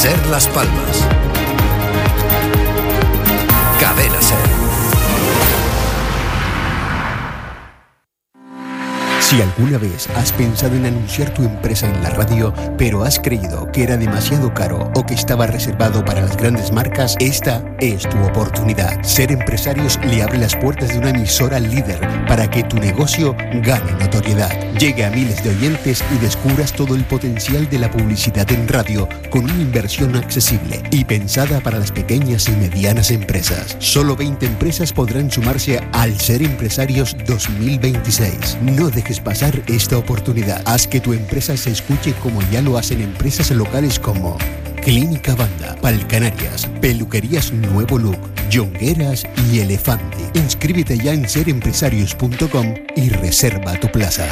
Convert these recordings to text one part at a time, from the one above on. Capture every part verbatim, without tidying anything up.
Ser Las Palmas. Cadena Ser. Si alguna vez has pensado en anunciar tu empresa en la radio, pero has creído que era demasiado caro o que estaba reservado para las grandes marcas, esta es tu oportunidad. Ser Empresarios le abre las puertas de una emisora líder para que tu negocio gane notoriedad, llegue a miles de oyentes y descubras todo el potencial de la publicidad en radio con una inversión accesible y pensada para las pequeñas y medianas empresas. Solo veinte empresas podrán sumarse al Ser Empresarios dos mil veintiséis. No dejes pasar esta oportunidad. Haz que tu empresa se escuche como ya lo hacen empresas locales como Clínica Banda, Palcanarias, Peluquerías Nuevo Look, Yongueras y Elefante. Inscríbete ya en ser empresarios punto com y reserva tu plaza.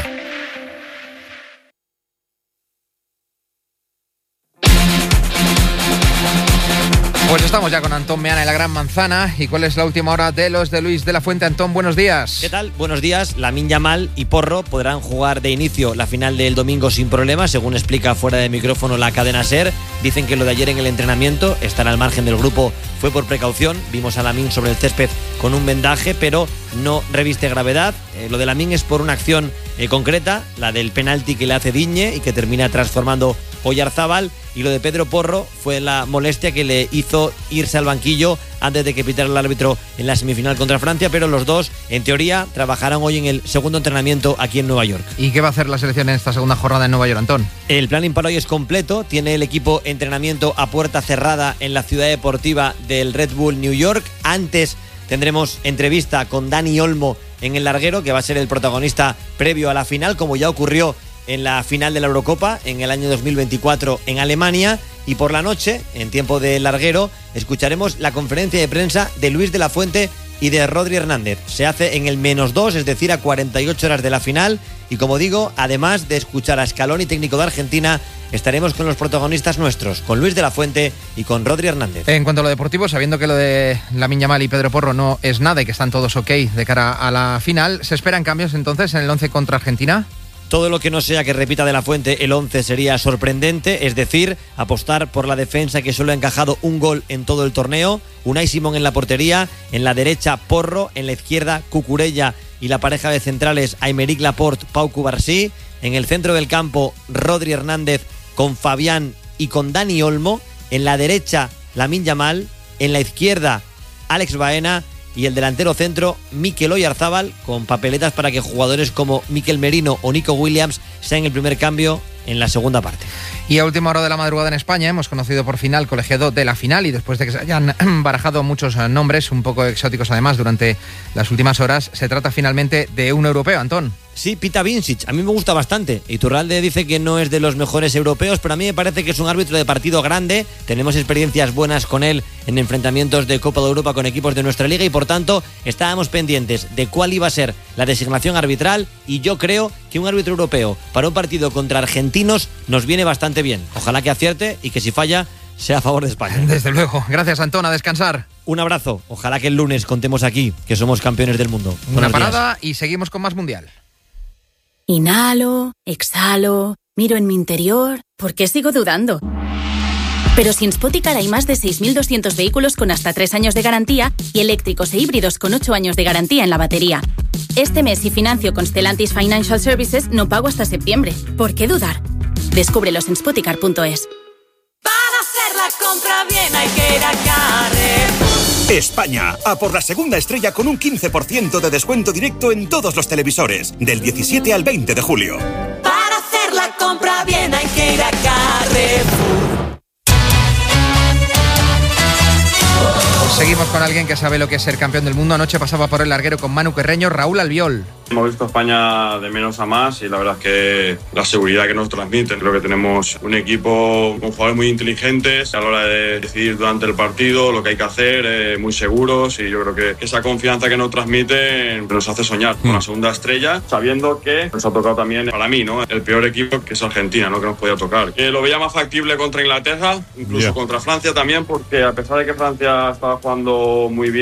Pues estamos ya con Antón Meana en la Gran Manzana. ¿Y cuál es la última hora de los de Luis de la Fuente? Antón, buenos días. ¿Qué tal? Buenos días. Lamine Yamal y Porro podrán jugar de inicio la final del domingo sin problemas, según explica fuera de micrófono la cadena SER. Dicen que lo de ayer en el entrenamiento, estar al margen del grupo, fue por precaución. Vimos a Lamine sobre el césped con un vendaje, pero no reviste gravedad. Eh, lo de Lamine es por una acción eh, concreta, la del penalti que le hace Digne y que termina transformando Oyarzábal, y lo de Pedro Porro fue la molestia que le hizo irse al banquillo antes de que pitara el árbitro en la semifinal contra Francia, pero los dos, en teoría, trabajarán hoy en el segundo entrenamiento aquí en Nueva York. ¿Y qué va a hacer la selección en esta segunda jornada en Nueva York, Antón? El plan para hoy es completo. Tiene el equipo entrenamiento a puerta cerrada en la ciudad deportiva del Red Bull New York. Antes tendremos entrevista con Dani Olmo en el larguero, que va a ser el protagonista previo a la final, como ya ocurrió en la final de la Eurocopa en el año dos mil veinticuatro en Alemania. Y por la noche, en tiempo de larguero, escucharemos la conferencia de prensa de Luis de la Fuente y de Rodri Hernández. Se hace en el menos dos, es decir, a cuarenta y ocho horas de la final. Y como digo, además de escuchar a Scaloni, técnico de Argentina, estaremos con los protagonistas nuestros, con Luis de la Fuente y con Rodri Hernández. En cuanto a lo deportivo, sabiendo que lo de Lamine Yamal y Pedro Porro no es nada y que están todos ok de cara a la final, ¿se esperan cambios entonces en el once contra Argentina? Todo lo que no sea que repita de la Fuente el once sería sorprendente, es decir, apostar por la defensa que solo ha encajado un gol en todo el torneo. Unai Simón en la portería, en la derecha Porro, en la izquierda Cucurella y la pareja de centrales Aymeric Laporte, Pau Cubarsí. En el centro del campo Rodri Hernández con Fabián y con Dani Olmo. En la derecha Lamine Yamal, en la izquierda Alex Baena. Y el delantero centro, Mikel Oyarzábal, con papeletas para que jugadores como Mikel Merino o Nico Williams sean el primer cambio en la segunda parte. Y a última hora de la madrugada en España hemos conocido por fin al colegiado de la final, y después de que se hayan barajado muchos nombres, un poco exóticos además, durante las últimas horas, se trata finalmente de un europeo, Antón. Sí, Pita Vincic, a mí me gusta bastante. Iturralde dice que no es de los mejores europeos, pero a mí me parece que es un árbitro de partido grande. Tenemos experiencias buenas con él en enfrentamientos de Copa de Europa con equipos de nuestra liga y por tanto estábamos pendientes de cuál iba a ser la designación arbitral, y yo creo que un árbitro europeo para un partido contra argentinos nos viene bastante bien. Ojalá que acierte y que si falla sea a favor de España. Desde luego. Gracias, Antón. A descansar. Un abrazo. Ojalá que el lunes contemos aquí que somos campeones del mundo. Una parada y seguimos con más Mundial. Inhalo, exhalo, miro en mi interior. ¿Por qué sigo dudando? Pero si en Spoticar hay más de seis mil doscientos vehículos con hasta tres años de garantía y eléctricos e híbridos con ocho años de garantía en la batería. Este mes, si financio con Stellantis Financial Services, no pago hasta septiembre. ¿Por qué dudar? Descúbrelos en spoticar punto es. Para hacer la compra bien hay que ir a Carrefour. España, a por la segunda estrella con un quince por ciento de descuento directo en todos los televisores, del diecisiete al veinte de julio. Para hacer la compra bien hay que ir a Carrefour. Seguimos con alguien que sabe lo que es ser campeón del mundo. Anoche pasaba por el larguero con Manu Carreño, Raúl Albiol. Hemos visto a España de menos a más y la verdad es que la seguridad que nos transmiten. Creo que tenemos un equipo con jugadores muy inteligentes a la hora de decidir durante el partido lo que hay que hacer, eh, muy seguros, y yo creo que esa confianza que nos transmiten nos hace soñar con la segunda estrella, sabiendo que nos ha tocado también, para mí, ¿no?, el peor equipo, que es Argentina, ¿no?, que nos podía tocar. Que lo veía más factible contra Inglaterra, incluso yeah. contra Francia también, porque a pesar de que Francia estaba jugando muy bien,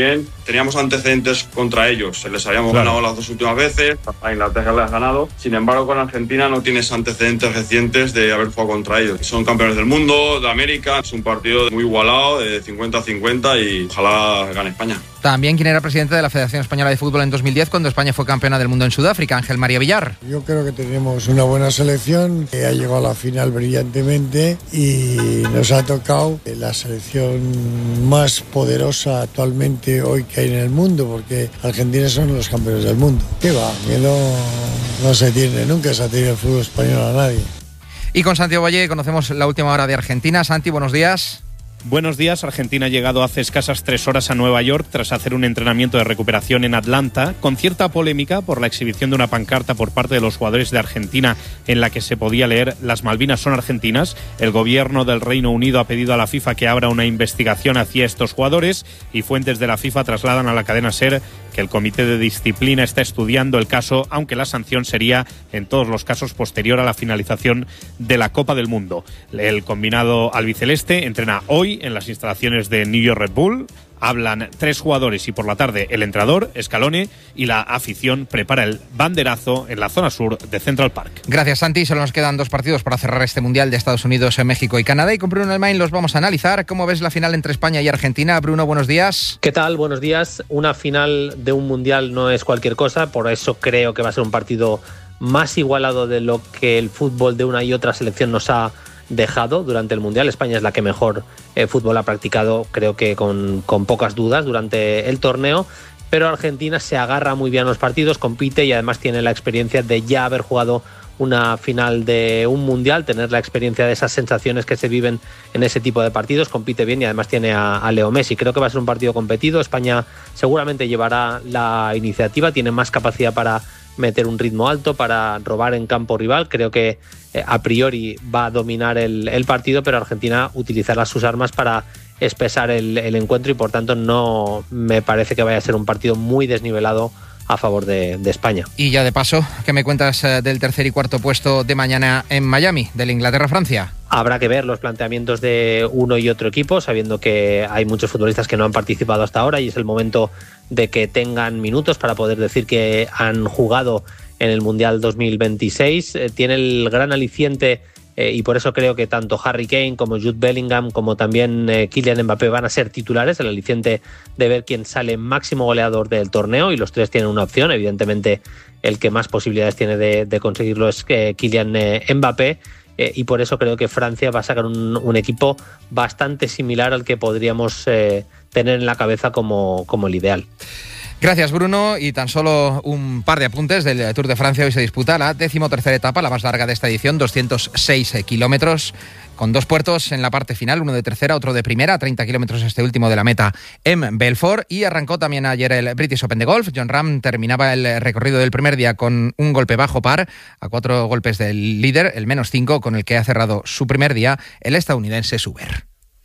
teníamos antecedentes contra ellos. Les habíamos claro. ganado las dos últimas veces, a Inglaterra les has ganado. Sin embargo, con Argentina no tienes antecedentes recientes de haber jugado contra ellos. Son campeones del mundo, de América. Es un partido muy igualado, de cincuenta a cincuenta, y ojalá gane España. También quien era presidente de la Federación Española de Fútbol en dos mil diez, cuando España fue campeona del mundo en Sudáfrica, Ángel María Villar. Yo creo que tenemos una buena selección, que ha llegado a la final brillantemente y nos ha tocado la selección más poderosa actualmente hoy que hay en el mundo, porque Argentina son los campeones del mundo. ¿Qué va? Que no, no se tiene, nunca se ha tenido el fútbol español a nadie. Y con Santiago Valle conocemos la última hora de Argentina. Santi, buenos días. Buenos días. Argentina ha llegado hace escasas tres horas a Nueva York tras hacer un entrenamiento de recuperación en Atlanta, con cierta polémica por la exhibición de una pancarta por parte de los jugadores de Argentina en la que se podía leer "Las Malvinas son argentinas". El gobierno del Reino Unido ha pedido a la FIFA que abra una investigación hacia estos jugadores, y fuentes de la FIFA trasladan a la cadena SER que el Comité de Disciplina está estudiando el caso, aunque la sanción sería en todos los casos posterior a la finalización de la Copa del Mundo. El combinado albiceleste entrena hoy en las instalaciones de New York Red Bull. Hablan tres jugadores y por la tarde el entrenador, Scaloni, y la afición prepara el banderazo en la zona sur de Central Park. Gracias, Santi. Solo nos quedan dos partidos para cerrar este Mundial de Estados Unidos, México y Canadá, y con Bruno Elmain los vamos a analizar. ¿Cómo ves la final entre España y Argentina? Bruno, buenos días. ¿Qué tal? Buenos días. Una final de un Mundial no es cualquier cosa, por eso creo que va a ser un partido más igualado de lo que el fútbol de una y otra selección nos ha dejado durante el Mundial. España es la que mejor eh, fútbol ha practicado, creo que con, con pocas dudas durante el torneo, pero Argentina se agarra muy bien a los partidos, compite y además tiene la experiencia de ya haber jugado una final de un Mundial, tener la experiencia de esas sensaciones que se viven en ese tipo de partidos, compite bien y además tiene a, a Leo Messi. Creo que va a ser un partido competido. España seguramente llevará la iniciativa, tiene más capacidad para meter un ritmo alto, para robar en campo rival. Creo que eh, a priori va a dominar el, el partido, pero Argentina utilizará sus armas para espesar el, el encuentro, y por tanto no me parece que vaya a ser un partido muy desnivelado a favor de, de España. Y ya de paso, ¿qué me cuentas del tercer y cuarto puesto de mañana en Miami, del Inglaterra-Francia? Habrá que ver los planteamientos de uno y otro equipo, sabiendo que hay muchos futbolistas que no han participado hasta ahora y es el momento de que tengan minutos para poder decir que han jugado en el Mundial dos mil veintiséis. Eh, tiene el gran aliciente eh, y por eso creo que tanto Harry Kane como Jude Bellingham como también eh, Kylian Mbappé van a ser titulares, el aliciente de ver quién sale máximo goleador del torneo, y los tres tienen una opción. Evidentemente el que más posibilidades tiene de, de conseguirlo es eh, Kylian eh, Mbappé. Eh, y por eso creo que Francia va a sacar un, un equipo bastante similar al que podríamos eh, tener en la cabeza como, como el ideal. Gracias, Bruno. Y tan solo un par de apuntes del Tour de Francia. Hoy se disputa la decimotercera etapa, la más larga de esta edición, doscientos seis kilómetros, con dos puertos en la parte final, uno de tercera, otro de primera, treinta kilómetros este último de la meta en Belfort. Y arrancó también ayer el British Open de golf. Jon Rahm terminaba el recorrido del primer día con un golpe bajo par, a cuatro golpes del líder, el menos cinco, con el que ha cerrado su primer día el estadounidense Suber.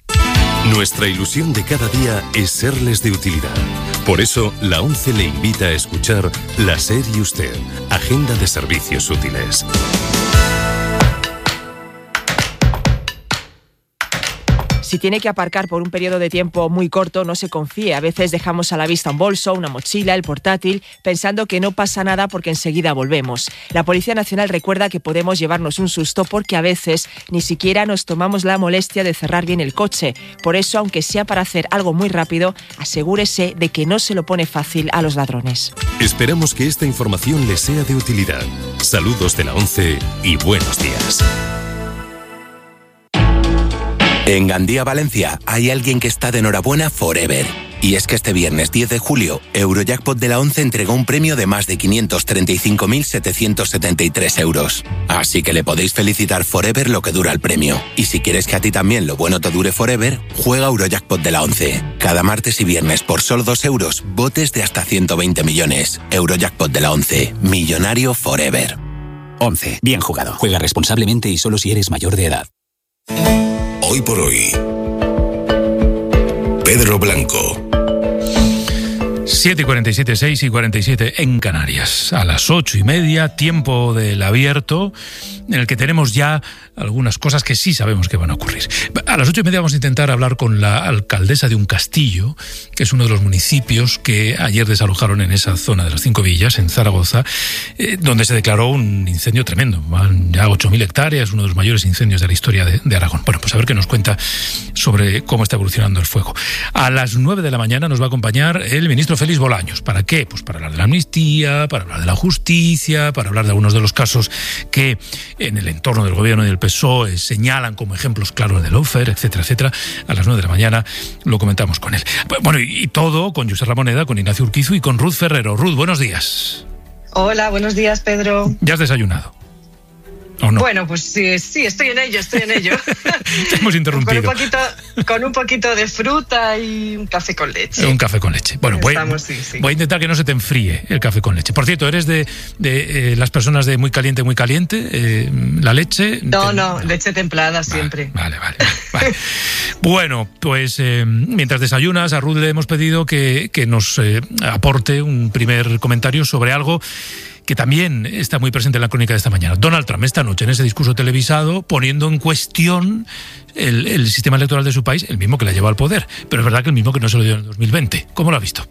Nuestra ilusión de cada día es serles de utilidad. Por eso, la ONCE le invita a escuchar La SER y Usted, Agenda de Servicios Útiles. Si tiene que aparcar por un periodo de tiempo muy corto, no se confíe. A veces dejamos a la vista un bolso, una mochila, el portátil, pensando que no pasa nada porque enseguida volvemos. La Policía Nacional recuerda que podemos llevarnos un susto porque a veces ni siquiera nos tomamos la molestia de cerrar bien el coche. Por eso, aunque sea para hacer algo muy rápido, asegúrese de que no se lo pone fácil a los ladrones. Esperamos que esta información les sea de utilidad. Saludos de la ONCE y buenos días. En Gandía, Valencia, hay alguien que está de enhorabuena forever. Y es que este viernes diez de julio, Eurojackpot de la ONCE entregó un premio de más de quinientos treinta y cinco mil setecientos setenta y tres euros. Así que le podéis felicitar forever lo que dura el premio. Y si quieres que a ti también lo bueno te dure forever, juega Eurojackpot de la ONCE. Cada martes y viernes por solo dos euros, botes de hasta ciento veinte millones. Eurojackpot de la ONCE. Millonario forever. ONCE. Bien jugado. Juega responsablemente y solo si eres mayor de edad. Hoy por hoy, Pedro Blanco. siete y cuarenta y siete, seis y cuarenta y siete en Canarias. A las ocho y media, tiempo del abierto, en el que tenemos ya algunas cosas que sí sabemos que van a ocurrir. A las ocho y media vamos a intentar hablar con la alcaldesa de Uncastillo, que es uno de los municipios que ayer desalojaron en esa zona de las Cinco Villas, en Zaragoza, eh, donde se declaró un incendio tremendo. Van ya ocho mil hectáreas, uno de los mayores incendios de la historia de, de Aragón. Bueno, pues a ver qué nos cuenta sobre cómo está evolucionando el fuego. A las nueve de la mañana nos va a acompañar el ministro Félix Bolaños. ¿Para qué? Pues para hablar de la amnistía, para hablar de la justicia, para hablar de algunos de los casos que en el entorno del gobierno y del P S O E señalan como ejemplos claros de lawfare, etcétera, etcétera. A las nueve de la mañana lo comentamos con él. Bueno, y, y todo con José Ramoneda, con Ignacio Urquizu y con Ruth Ferrero. Ruth, buenos días. Hola, buenos días, Pedro. ¿Ya has desayunado? ¿O no? Bueno, pues sí, sí, estoy en ello, estoy en ello. Te hemos interrumpido. Con un poquito, con un poquito de fruta y un café con leche. Un café con leche. Bueno, voy, Estamos, sí, sí. voy a intentar que no se te enfríe el café con leche. Por cierto, ¿eres de, de eh, las personas de muy caliente, muy caliente? Eh, ¿La leche? No, te... no, leche templada siempre. Vale, vale, vale. vale. Bueno, pues eh, mientras desayunas, a Ruth le hemos pedido que, que nos eh, aporte un primer comentario sobre algo que también está muy presente en la crónica de esta mañana. Donald Trump esta noche en ese discurso televisado poniendo en cuestión el, el sistema electoral de su país, el mismo que le llevó al poder, pero es verdad que el mismo que no se lo dio en el dos mil veinte. ¿Cómo lo ha visto?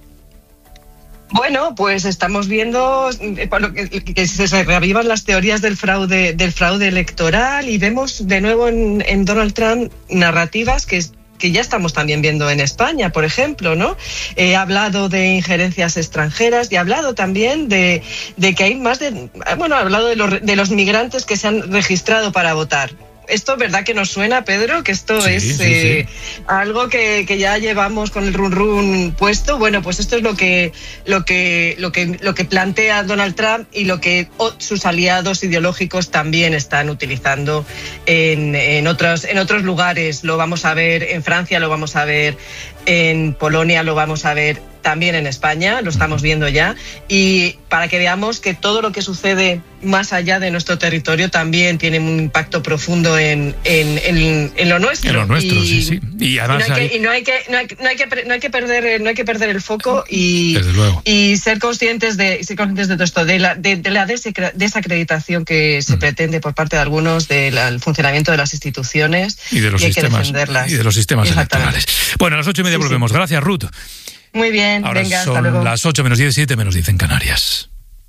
Bueno, pues estamos viendo que, que se reavivan las teorías del fraude, del fraude electoral y vemos de nuevo en, en Donald Trump narrativas que que ya estamos también viendo en España, por ejemplo, ¿no? He hablado de injerencias extranjeras y he hablado también de, de que hay más de... Bueno, he hablado de los, de los migrantes que se han registrado para votar. Esto, ¿verdad que nos suena, Pedro? Que esto sí, es sí, eh, sí. algo que, que ya llevamos con el run run puesto. Bueno, pues esto es lo que, lo que, lo que, lo que plantea Donald Trump y lo que sus aliados ideológicos también están utilizando en, en, otros, en otros lugares. Lo vamos a ver en Francia, lo vamos a ver en Polonia, lo vamos a ver también en España, lo estamos viendo ya, y para que veamos que todo lo que sucede más allá de nuestro territorio también tiene un impacto profundo en, en, en, en lo nuestro. En lo nuestro, y, sí, sí. Y además no hay que, y no hay que, no hay, no hay que, no hay que perder, no hay que perder el foco y, y ser conscientes de, ser conscientes de todo esto, de la, de, de la desacreditación que se mm. pretende por parte de algunos del funcionamiento de las instituciones y de los y hay sistemas, que defenderlas. Y de los sistemas electorales. Bueno, a las ocho y media sí, volvemos. Sí. Gracias, Ruth. Muy bien, ahora venga, son hasta luego. Las ocho menos diez, siete menos diez en Canarias.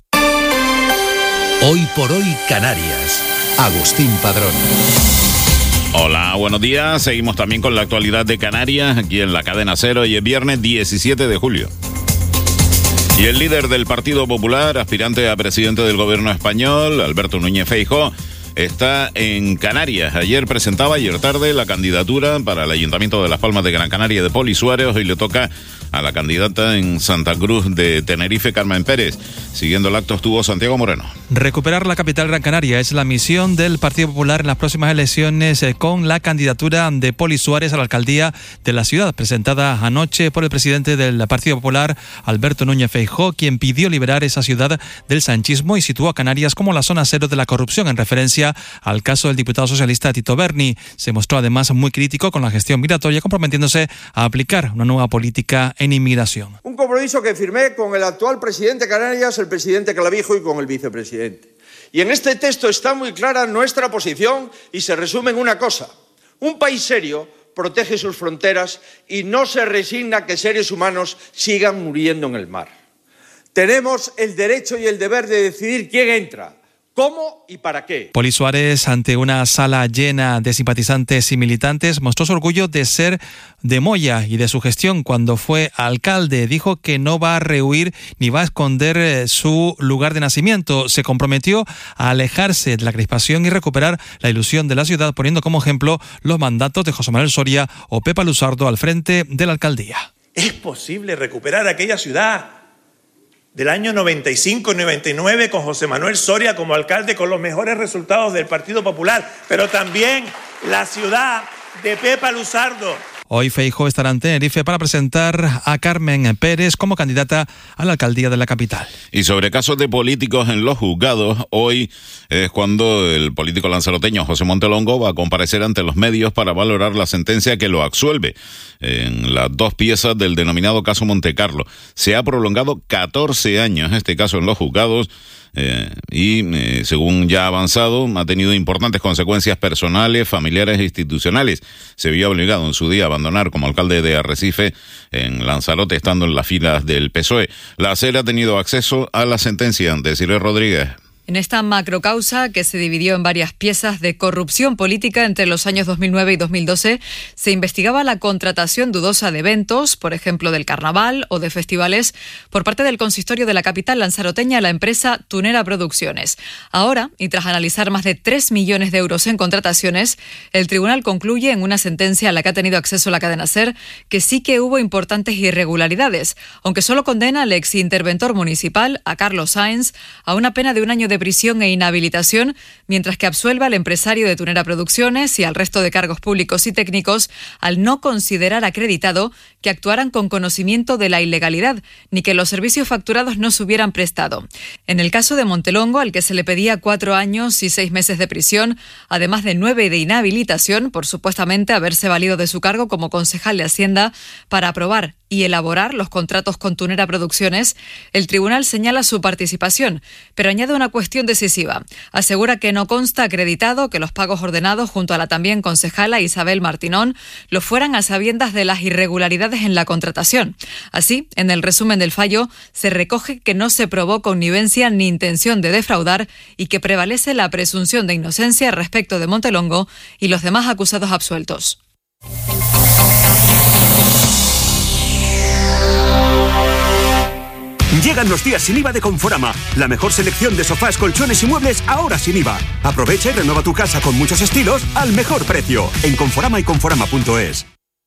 Hoy por hoy, Canarias. Agustín Padrón. Hola, buenos días. Seguimos también con la actualidad de Canarias, aquí en la cadena Cero, y es viernes diecisiete de julio. Y el líder del Partido Popular, aspirante a presidente del gobierno español, Alberto Núñez Feijóo, está en Canarias. Ayer presentaba, ayer tarde, la candidatura para el Ayuntamiento de Las Palmas de Gran Canaria de Poli Suárez. Hoy le toca a la candidata en Santa Cruz de Tenerife, Carmen Pérez. Siguiendo el acto estuvo Santiago Moreno. Recuperar la capital Gran Canaria es la misión del Partido Popular en las próximas elecciones, eh, con la candidatura de Poli Suárez a la alcaldía de la ciudad, presentada anoche por el presidente del Partido Popular, Alberto Núñez Feijóo, quien pidió liberar esa ciudad del sanchismo y situó a Canarias como la zona cero de la corrupción, en referencia al caso del diputado socialista Tito Berni. Se mostró además muy crítico con la gestión migratoria, comprometiéndose a aplicar una nueva política en inmigración. Un compromiso que firmé con el actual presidente de Canarias, el presidente Clavijo, y con el vicepresidente. Y en este texto está muy clara nuestra posición y se resume en una cosa: un país serio protege sus fronteras y no se resigna a que seres humanos sigan muriendo en el mar. Tenemos el derecho y el deber de decidir quién entra, ¿cómo y para qué? Poli Suárez, ante una sala llena de simpatizantes y militantes, mostró su orgullo de ser de Moya y de su gestión cuando fue alcalde. Dijo que no va a rehuir ni va a esconder su lugar de nacimiento. Se comprometió a alejarse de la crispación y recuperar la ilusión de la ciudad, poniendo como ejemplo los mandatos de José Manuel Soria o Pepa Luzardo al frente de la alcaldía. Es posible recuperar aquella ciudad del año noventa y cinco y noventa y nueve con José Manuel Soria como alcalde, con los mejores resultados del Partido Popular, pero también la ciudad de Pepa Luzardo, Hoy Feijóo estará en Tenerife para presentar a Carmen Pérez como candidata a la alcaldía de la capital. Y sobre casos de políticos en los juzgados, hoy es cuando el político lanzaroteño José Montelongo va a comparecer ante los medios para valorar la sentencia que lo absuelve en las dos piezas del denominado caso Montecarlo. Se ha prolongado catorce años este caso en los juzgados. Eh, y eh, según ya ha avanzado, ha tenido importantes consecuencias personales, familiares e institucionales. Se vio obligado en su día a abandonar como alcalde de Arrecife en Lanzarote, estando en las filas del P S O E. La SER ha tenido acceso a la sentencia de Cire Rodríguez. En esta macrocausa, que se dividió en varias piezas de corrupción política entre los años dos mil nueve y dos mil doce, se investigaba la contratación dudosa de eventos, por ejemplo del carnaval o de festivales, por parte del consistorio de la capital lanzaroteña a la empresa Tunera Producciones. Ahora, y tras analizar más de tres millones de euros en contrataciones, el tribunal concluye en una sentencia a la que ha tenido acceso la cadena SER que sí que hubo importantes irregularidades, aunque solo condena al exinterventor municipal, a Carlos Sáenz, a una pena de un año de de prisión e inhabilitación, mientras que absuelva al empresario de Tunera Producciones y al resto de cargos públicos y técnicos al no considerar acreditado que actuaran con conocimiento de la ilegalidad ni que los servicios facturados no se hubieran prestado. En el caso de Montelongo, al que se le pedía cuatro años y seis meses de prisión, además de nueve de inhabilitación por supuestamente haberse valido de su cargo como concejal de Hacienda para aprobar y elaborar los contratos con Tunera Producciones, el tribunal señala su participación, pero añade una cuestión decisiva. Asegura que no consta acreditado que los pagos ordenados junto a la también concejala Isabel Martinón lo fueran a sabiendas de las irregularidades en la contratación. Así, en el resumen del fallo, se recoge que no se probó connivencia ni intención de defraudar y que prevalece la presunción de inocencia respecto de Montelongo y los demás acusados absueltos. Llegan los días sin I V A de Conforama. La mejor selección de sofás, colchones y muebles ahora sin I V A. Aprovecha y renueva tu casa con muchos estilos al mejor precio. En Conforama y conforama punto es.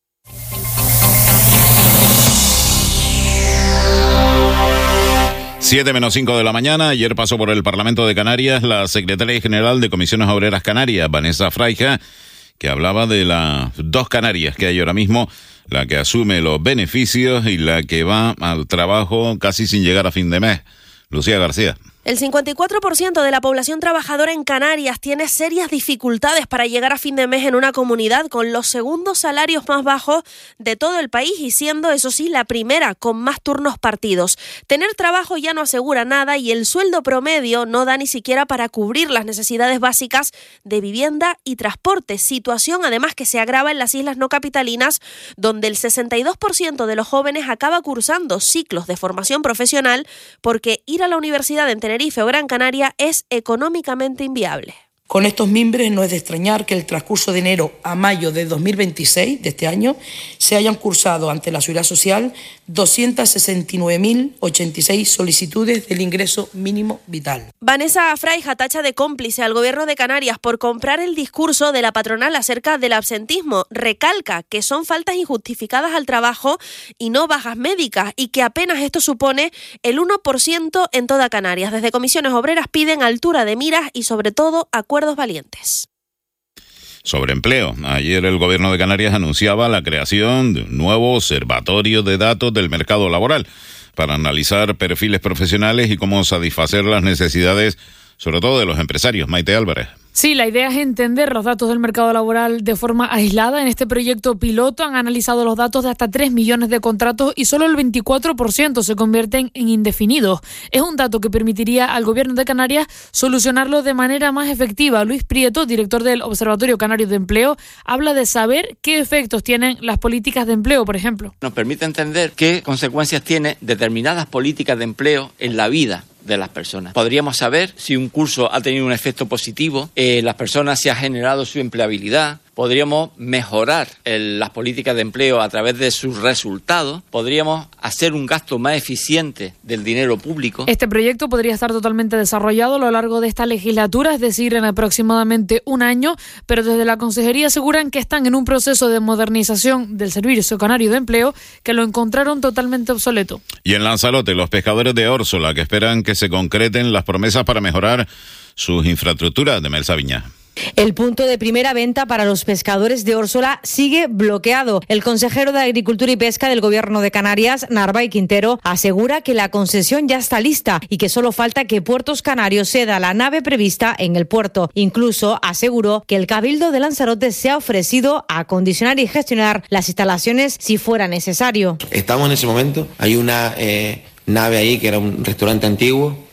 Siete menos cinco de la mañana. Ayer pasó por el Parlamento de Canarias la secretaria general de Comisiones Obreras Canarias, Vanessa Fraija, que hablaba de las dos Canarias que hay ahora mismo, la que asume los beneficios y la que va al trabajo casi sin llegar a fin de mes. Lucía García. El cincuenta y cuatro por ciento de la población trabajadora en Canarias tiene serias dificultades para llegar a fin de mes en una comunidad con los segundos salarios más bajos de todo el país y siendo, eso sí, la primera con más turnos partidos. Tener trabajo ya no asegura nada y el sueldo promedio no da ni siquiera para cubrir las necesidades básicas de vivienda y transporte, situación además que se agrava en las islas no capitalinas, donde el sesenta y dos por ciento de los jóvenes acaba cursando ciclos de formación profesional porque ir a la universidad en Tenerife o Gran Canaria es económicamente inviable. Con estos mimbres no es de extrañar que el transcurso de enero a mayo de dos mil veintiséis, de este año, se hayan cursado ante la Seguridad Social doscientas sesenta y nueve mil ochenta y seis solicitudes del ingreso mínimo vital. Vanessa Fraija tacha de cómplice al Gobierno de Canarias por comprar el discurso de la patronal acerca del absentismo. Recalca que son faltas injustificadas al trabajo y no bajas médicas y que apenas esto supone el uno por ciento en toda Canarias. Desde Comisiones Obreras piden altura de miras y sobre todo acuerdos valientes. Sobre empleo, ayer el Gobierno de Canarias anunciaba la creación de un nuevo observatorio de datos del mercado laboral para analizar perfiles profesionales y cómo satisfacer las necesidades, sobre todo de los empresarios. Maite Álvarez. Sí, la idea es entender los datos del mercado laboral de forma aislada. En este proyecto piloto han analizado los datos de hasta tres millones de contratos y solo el veinticuatro por ciento se convierten en indefinidos. Es un dato que permitiría al Gobierno de Canarias solucionarlo de manera más efectiva. Luis Prieto, director del Observatorio Canario de Empleo, habla de saber qué efectos tienen las políticas de empleo, por ejemplo. Nos permite entender qué consecuencias tienen determinadas políticas de empleo en la vida de las personas. Podríamos saber si un curso ha tenido un efecto positivo, eh, las personas si ha generado su empleabilidad. Podríamos mejorar el, las políticas de empleo a través de sus resultados. Podríamos hacer un gasto más eficiente del dinero público. Este proyecto podría estar totalmente desarrollado a lo largo de esta legislatura, es decir, en aproximadamente un año, pero desde la Consejería aseguran que están en un proceso de modernización del Servicio Canario de Empleo que lo encontraron totalmente obsoleto. Y en Lanzarote, los pescadores de Órsola que esperan que se concreten las promesas para mejorar sus infraestructuras. De Mel Sabiñá. El punto de primera venta para los pescadores de Órsola sigue bloqueado. El consejero de Agricultura y Pesca del Gobierno de Canarias, Narváez Quintero, asegura que la concesión ya está lista y que solo falta que Puertos Canarios ceda la nave prevista en el puerto. Incluso aseguró que el Cabildo de Lanzarote se ha ofrecido a acondicionar y gestionar las instalaciones si fuera necesario. Estamos en ese momento. Hay una eh, nave ahí que era un restaurante antiguo